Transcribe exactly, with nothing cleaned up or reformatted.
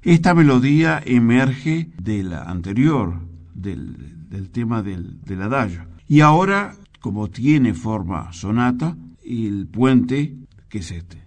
Esta melodía emerge de la anterior, del, del tema del, del adagio. Y ahora, como tiene forma sonata, el puente, que es este.